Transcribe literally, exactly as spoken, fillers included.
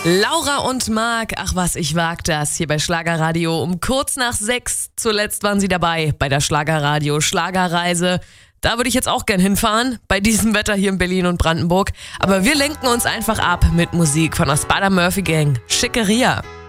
Laura und Marc, ach was, ich wag das, hier bei Schlagerradio um kurz nach sechs. Zuletzt waren sie dabei bei der Schlagerradio Schlagerreise. Da würde ich jetzt auch gern hinfahren, bei diesem Wetter hier in Berlin und Brandenburg. Aber wir lenken uns einfach ab mit Musik von der Spider-Murphy Gang. Schickeria.